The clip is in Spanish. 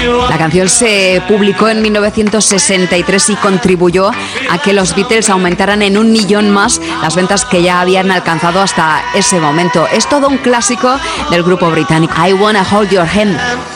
La canción se publicó en 1963 y contribuyó a que los Beatles aumentaran en 1 millón más las ventas que ya habían alcanzado hasta ese momento. Es todo un clásico del grupo británico. I Wanna Hold Your Hand.